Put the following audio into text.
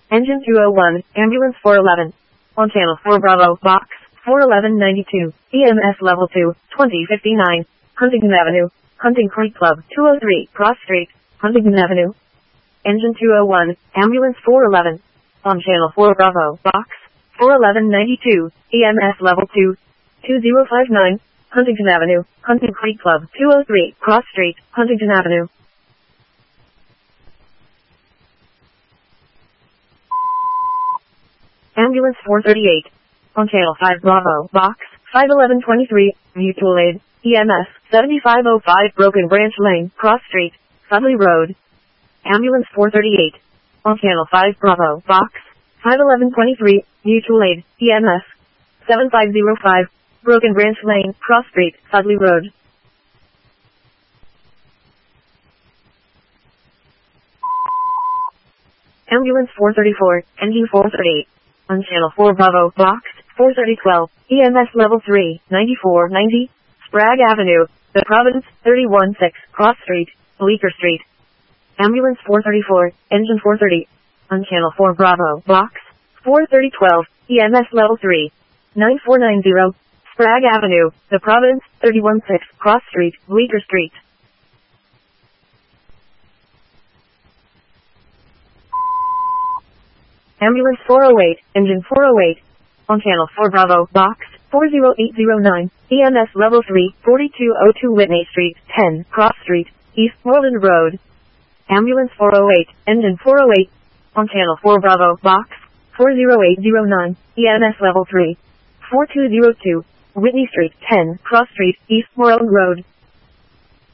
Engine 201, Ambulance 411. On Channel 4 Bravo, Box 41192, EMS Level 2, 2059, Huntington Avenue, Hunting Creek Club, 203, Cross Street, Huntington Avenue. Engine 201, Ambulance 411. On Channel 4 Bravo, Box 41192, EMS Level 2, 2059, Huntington Avenue, Hunting Creek Club, 203, Cross Street, Huntington Avenue. Ambulance 438. On Channel 5 Bravo, Box 51123, Mutual Aid, EMS 7505 Broken Branch Lane, Cross Street, Sudley Road. Ambulance 438. On Channel 5 Bravo, Box 51123, Mutual Aid, EMS 7505 Broken Branch Lane, Cross Street, Sudley Road. Ambulance 434, Engine 438. On Channel 4 Bravo, Box 43012, EMS Level 3, 9490, Sprague Avenue, The Providence, 316, Cross Street, Bleecker Street. Ambulance 434, Engine 430. On Channel 4 Bravo, Box 43012, EMS Level 3, 9490, Sprague Avenue, The Providence, 316, Cross Street, Bleecker Street. Ambulance 408, Engine 408. On Channel 4 Bravo, Box 40809, EMS Level 3, 4202 Whitney Street, 10, Cross Street, East Moreland Road. Ambulance 408, Engine 408. On Channel 4 Bravo, Box 40809, EMS Level 3, 4202, Whitney Street, 10, Cross Street, East Moreland Road.